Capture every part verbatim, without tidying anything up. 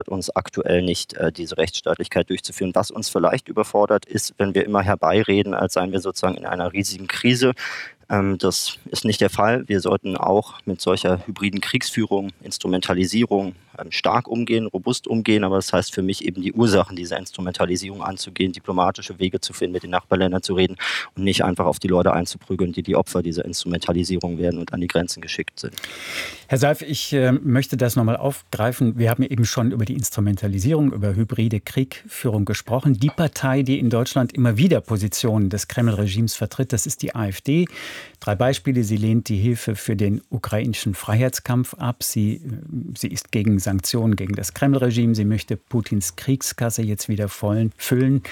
uns aktuell nicht, äh, diese Rechtsstaatlichkeit durchzuführen. Was uns vielleicht überfordert, ist, wenn wir immer herbeireden, als seien wir sozusagen in einer riesigen Krise. Ähm, das ist nicht der Fall. Wir sollten auch mit solcher hybriden Kriegsführung, Instrumentalisierung ähm, stark umgehen, robust umgehen. Aber das heißt für mich eben die Ursachen dieser Instrumentalisierung anzugehen, diplomatische Wege zu finden, mit den Nachbarländern zu reden und nicht einfach auf die Leute einzuprügeln, die die Opfer dieser Instrumentalisierung werden und an die Grenzen geschickt sind. Herr Seif, ich äh, möchte das nochmal aufgreifen. Wir haben eben schon über die Instrumentalisierung, über hybride Kriegführung gesprochen. Die Partei, die in Deutschland immer wieder Positionen des Kreml-Regimes vertritt, das ist die AfD. Drei Beispiele. Sie lehnt die Hilfe für den ukrainischen Freiheitskampf ab. Sie, sie ist gegen Sanktionen gegen das Kreml-Regime. Sie möchte Putins Kriegskasse jetzt wieder vollen, füllen,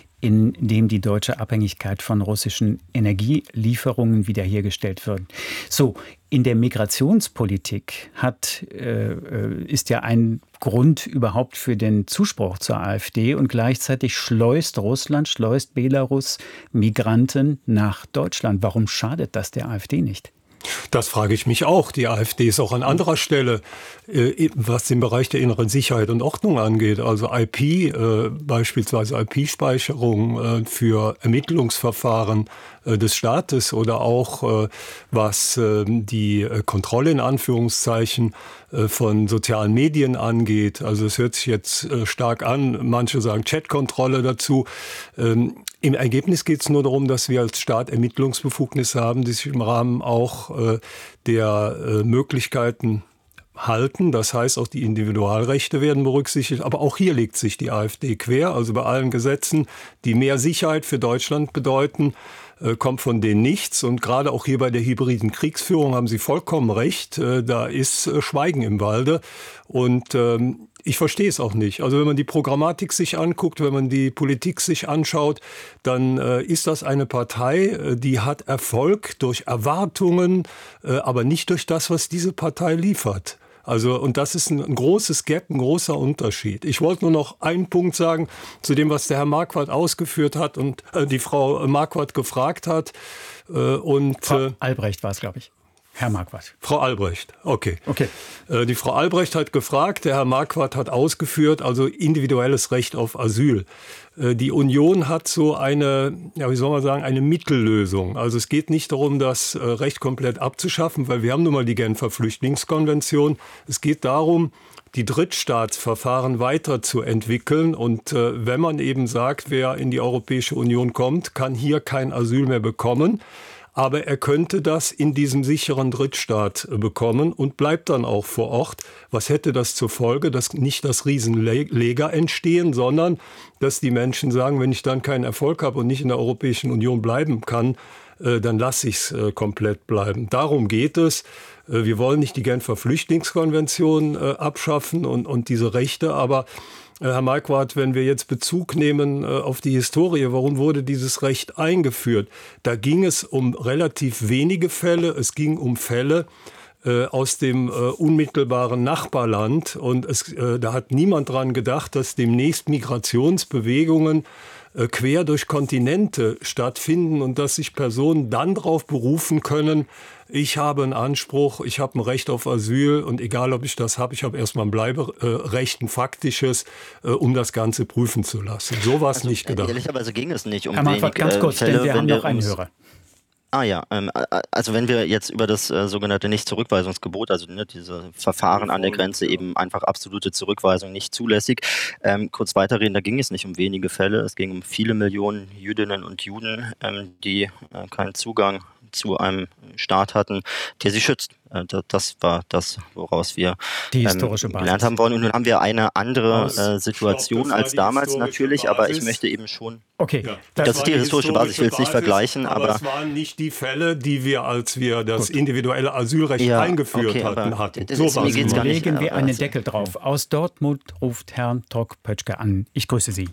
indem die deutsche Abhängigkeit von russischen Energielieferungen wiederhergestellt wird. So, in der Migrationspolitik hat, äh, ist ja ein Grund überhaupt für den Zuspruch zur AfD und gleichzeitig schleust Russland, schleust Belarus Migranten nach Deutschland. Warum schadet das der AfD nicht? Das frage ich mich auch. Die AfD ist auch an anderer Stelle, äh, was den Bereich der inneren Sicherheit und Ordnung angeht, also I P, äh, beispielsweise I P-Speicherung äh, für Ermittlungsverfahren äh, des Staates oder auch äh, was äh, die äh, Kontrolle in Anführungszeichen äh, von sozialen Medien angeht. Also es hört sich jetzt äh, stark an, manche sagen Chatkontrolle dazu. Ähm, Im Ergebnis geht es nur darum, dass wir als Staat Ermittlungsbefugnisse haben, die sich im Rahmen auch äh, der äh, Möglichkeiten halten. Das heißt, auch die Individualrechte werden berücksichtigt. Aber auch hier legt sich die AfD quer. Also bei allen Gesetzen, die mehr Sicherheit für Deutschland bedeuten, äh, kommt von denen nichts. Und gerade auch hier bei der hybriden Kriegsführung haben Sie vollkommen recht. Äh, da ist äh, Schweigen im Walde. Und ähm, ich verstehe es auch nicht. Also wenn man die Programmatik sich anguckt, wenn man die Politik sich anschaut, dann äh, ist das eine Partei, äh, die hat Erfolg durch Erwartungen, äh, aber nicht durch das, was diese Partei liefert. Also, und das ist ein, ein großes Gap, ein großer Unterschied. Ich wollte nur noch einen Punkt sagen zu dem, was der Herr Marquardt ausgeführt hat und äh, die Frau Marquardt gefragt hat. Äh, und, Frau Albrecht war es, glaube ich. Herr Marquardt. Frau Albrecht, okay. okay. Äh, die Frau Albrecht hat gefragt, der Herr Marquardt hat ausgeführt, also individuelles Recht auf Asyl. Äh, die Union hat so eine, ja, wie soll man sagen, eine Mittellösung. Also es geht nicht darum, das äh, Recht komplett abzuschaffen, weil wir haben nun mal die Genfer Flüchtlingskonvention. Es geht darum, die Drittstaatsverfahren weiterzuentwickeln. Und äh, wenn man eben sagt, wer in die Europäische Union kommt, kann hier kein Asyl mehr bekommen. Aber er könnte das in diesem sicheren Drittstaat bekommen und bleibt dann auch vor Ort. Was hätte das zur Folge? Dass nicht das Riesenleger entstehen, sondern dass die Menschen sagen, wenn ich dann keinen Erfolg habe und nicht in der Europäischen Union bleiben kann, dann lasse ich es komplett bleiben. Darum geht es. Wir wollen nicht die Genfer Flüchtlingskonvention abschaffen und, und diese Rechte, aber Herr Marquardt, wenn wir jetzt Bezug nehmen äh, auf die Historie, warum wurde dieses Recht eingeführt? Da ging es um relativ wenige Fälle. Es ging um Fälle äh, aus dem äh, unmittelbaren Nachbarland. Und es, äh, da hat niemand dran gedacht, dass demnächst Migrationsbewegungen äh, quer durch Kontinente stattfinden und dass sich Personen dann darauf berufen können, ich habe einen Anspruch, ich habe ein Recht auf Asyl und egal, ob ich das habe, ich habe erstmal ein Bleiberecht, ein faktisches, äh, um das Ganze prüfen zu lassen. So war es also, nicht gedacht. Ehrlicherweise ging es nicht um Herr Marquardt, ganz kurz, Fälle, denn wir haben noch einen uns, Hörer. Ah ja, ähm, also wenn wir jetzt über das äh, sogenannte Nichtzurückweisungsgebot, also ne, diese Verfahren an der Grenze, eben einfach absolute Zurückweisung nicht zulässig, ähm, kurz weiterreden, da ging es nicht um wenige Fälle, es ging um viele Millionen Jüdinnen und Juden, ähm, die äh, keinen Zugang zu einem Staat hatten, der sie schützt. Das war das, woraus wir die historische ähm, Basis. gelernt haben wollen. Und nun haben wir eine andere äh, Situation glaub, als damals natürlich, Basis. aber ich möchte eben schon... Okay, ja, das, das ist die historische Basis, ich will es nicht vergleichen. Aber, aber es waren nicht die Fälle, die wir, als wir das Gut. individuelle Asylrecht ja, eingeführt okay, hatten. hatten. Das, das, so mir geht's gar nicht. Legen wir einen Deckel drauf. Aus Dortmund ruft Herr Tork-Pötschke an. Ich grüße Sie.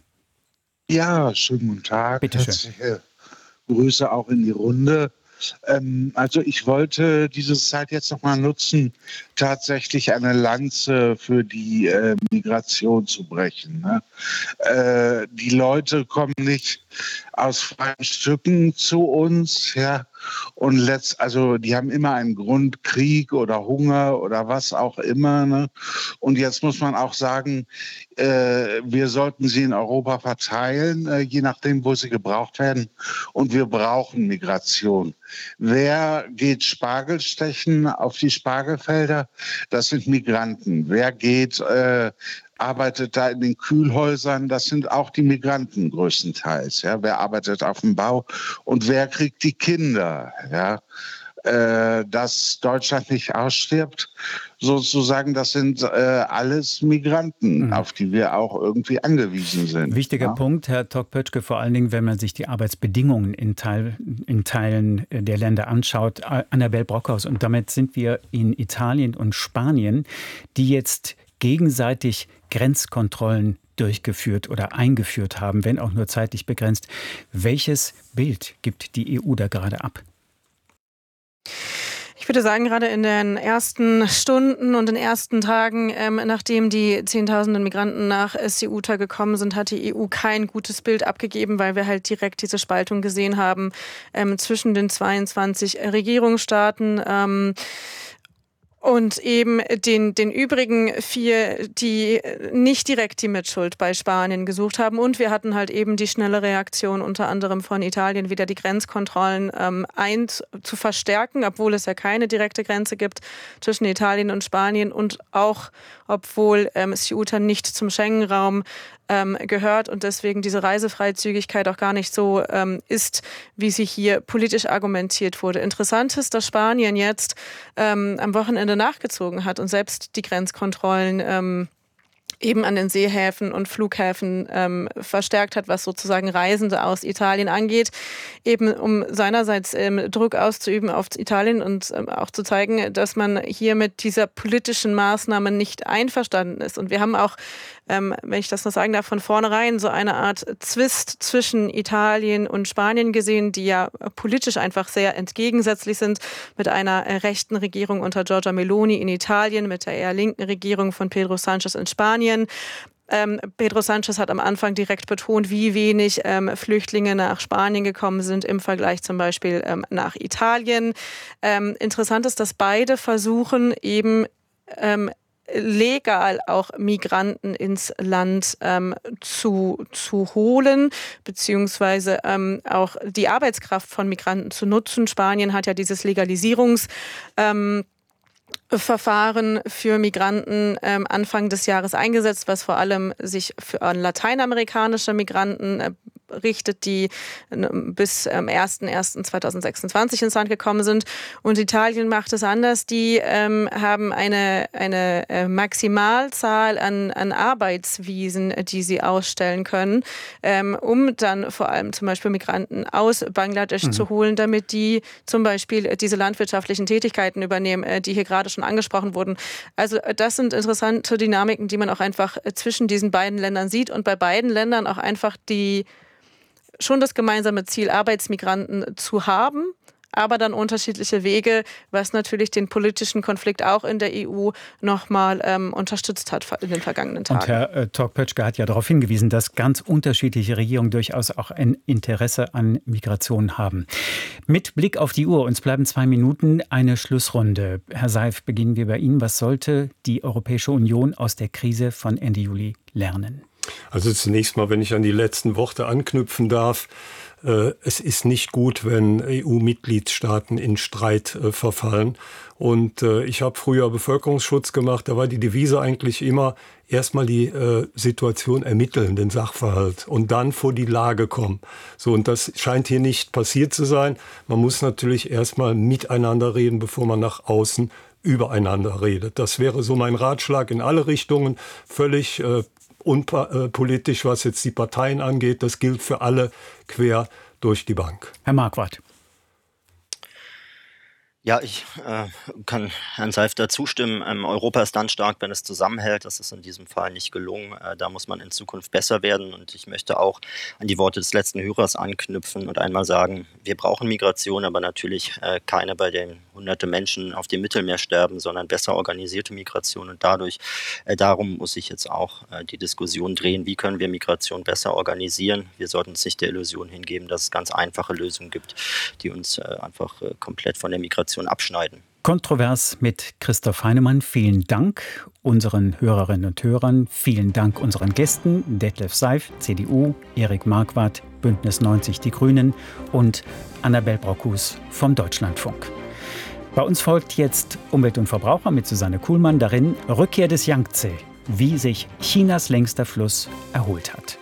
Ja, schönen guten Tag. Bitte schön. Herzliche Grüße auch in die Runde. Ähm, also ich wollte diese Zeit jetzt nochmal nutzen, tatsächlich eine Lanze für die äh, Migration zu brechen. Ne? Äh, die Leute kommen nicht aus freien Stücken zu uns, ja, Und letzt, also die haben immer einen Grund, Krieg oder Hunger oder was auch immer. Ne? Und jetzt muss man auch sagen, äh, wir sollten sie in Europa verteilen, äh, je nachdem, wo sie gebraucht werden. Und wir brauchen Migration. Wer geht Spargel stechen auf die Spargelfelder? Das sind Migranten. Wer geht, äh, arbeitet da in den Kühlhäusern? Das sind auch die Migranten größtenteils. Ja? Wer arbeitet auf dem Bau? Und wer kriegt die Kinder? Ja? Äh, dass Deutschland nicht ausstirbt, sozusagen, das sind äh, alles Migranten, mhm. auf die wir auch irgendwie angewiesen sind. Wichtiger ja? Punkt, Herr Tock-Pötschke, vor allen Dingen, wenn man sich die Arbeitsbedingungen in, Teil, in Teilen der Länder anschaut. Annabel Brockhaus, und damit sind wir in Italien und Spanien, die jetzt gegenseitig Grenzkontrollen durchgeführt oder eingeführt haben, wenn auch nur zeitlich begrenzt. Welches Bild gibt die E U da gerade ab? Ich würde sagen, gerade in den ersten Stunden und den ersten Tagen, ähm, nachdem die Zehntausenden Migranten nach Ceuta gekommen sind, hat die E U kein gutes Bild abgegeben, weil wir halt direkt diese Spaltung gesehen haben ähm, zwischen den zweiundzwanzig Regierungsstaaten. Ähm, Und eben den, den übrigen vier, die nicht direkt die Mitschuld bei Spanien gesucht haben. Und wir hatten halt eben die schnelle Reaktion unter anderem von Italien, wieder die Grenzkontrollen ähm, ein zu verstärken, obwohl es ja keine direkte Grenze gibt zwischen Italien und Spanien. Und auch, obwohl ähm, Ceuta nicht zum Schengen-Raum ähm, gehört und deswegen diese Reisefreizügigkeit auch gar nicht so ähm, ist, wie sie hier politisch argumentiert wurde. Interessant ist, dass Spanien jetzt ähm, am Wochenende nachgezogen hat und selbst die Grenzkontrollen ähm, eben an den Seehäfen und Flughäfen ähm, verstärkt hat, was sozusagen Reisende aus Italien angeht, eben um seinerseits ähm, Druck auszuüben auf Italien und ähm, auch zu zeigen, dass man hier mit dieser politischen Maßnahme nicht einverstanden ist. Und wir haben auch, ähm, wenn ich das noch sagen darf, von vornherein so eine Art Zwist zwischen Italien und Spanien gesehen, die ja politisch einfach sehr entgegensätzlich sind, mit einer äh, rechten Regierung unter Giorgia Meloni in Italien, mit der eher linken Regierung von Pedro Sánchez in Spanien. Ähm, Pedro Sánchez hat am Anfang direkt betont, wie wenig ähm, Flüchtlinge nach Spanien gekommen sind im Vergleich zum Beispiel ähm, nach Italien. Ähm, interessant ist, dass beide versuchen, eben ähm, legal auch Migranten ins Land ähm, zu, zu holen, beziehungsweise ähm, auch die Arbeitskraft von Migranten zu nutzen. Spanien hat ja dieses Legalisierungs- ähm, Verfahren für Migranten ähm, Anfang des Jahres eingesetzt, was vor allem sich für an lateinamerikanische Migranten äh, richtet, die äh, bis ähm, erster erster zweitausendsechsundzwanzig ins Land gekommen sind. Und Italien macht es anders. Die ähm, haben eine, eine äh, Maximalzahl an, an Arbeitsvisen, die sie ausstellen können, ähm, um dann vor allem zum Beispiel Migranten aus Bangladesch mhm. zu holen, damit die zum Beispiel diese landwirtschaftlichen Tätigkeiten übernehmen, äh, die hier gerade schon angesprochen wurden. Also das sind interessante Dynamiken, die man auch einfach zwischen diesen beiden Ländern sieht und bei beiden Ländern auch einfach die schon das gemeinsame Ziel, Arbeitsmigranten zu haben, aber dann unterschiedliche Wege, was natürlich den politischen Konflikt auch in der E U nochmal ähm, unterstützt hat in den vergangenen Tagen. Und Herr äh, Tock-Pötschke hat ja darauf hingewiesen, dass ganz unterschiedliche Regierungen durchaus auch ein Interesse an Migration haben. Mit Blick auf die Uhr, uns bleiben zwei Minuten, eine Schlussrunde. Herr Seif, beginnen wir bei Ihnen. Was sollte die Europäische Union aus der Krise von Ende Juli lernen? Also zunächst mal, wenn ich an die letzten Worte anknüpfen darf, äh, es ist nicht gut, wenn E U-Mitgliedstaaten in Streit äh, verfallen. Und äh, ich habe früher Bevölkerungsschutz gemacht, da war die Devise eigentlich immer, erstmal die äh, Situation ermitteln, den Sachverhalt und dann vor die Lage kommen. So, und das scheint hier nicht passiert zu sein. Man muss natürlich erstmal miteinander reden, bevor man nach außen übereinander redet. Das wäre so mein Ratschlag in alle Richtungen, völlig äh, unpolitisch, was jetzt die Parteien angeht. Das gilt für alle quer durch die Bank. Herr Marquardt. Ja, ich äh, kann Herrn Seifter zustimmen. Ähm, Europa ist dann stark, wenn es zusammenhält. Das ist in diesem Fall nicht gelungen. Äh, da muss man in Zukunft besser werden. Und ich möchte auch an die Worte des letzten Hörers anknüpfen und einmal sagen, wir brauchen Migration, aber natürlich äh, keine, bei denen hunderte Menschen auf dem Mittelmeer sterben, sondern besser organisierte Migration. Und dadurch, äh, darum muss sich jetzt auch äh, die Diskussion drehen, wie können wir Migration besser organisieren. Wir sollten uns nicht der Illusion hingeben, dass es ganz einfache Lösungen gibt, die uns äh, einfach äh, komplett von der Migration abschneiden. Kontrovers mit Christoph Heinemann. Vielen Dank unseren Hörerinnen und Hörern. Vielen Dank unseren Gästen. Detlef Seif, C D U, Erik Marquardt, Bündnis neunzig Die Grünen und Annabel Brockhus vom Deutschlandfunk. Bei uns folgt jetzt Umwelt und Verbraucher mit Susanne Kuhlmann. Darin Rückkehr des Yangtze, wie sich Chinas längster Fluss erholt hat.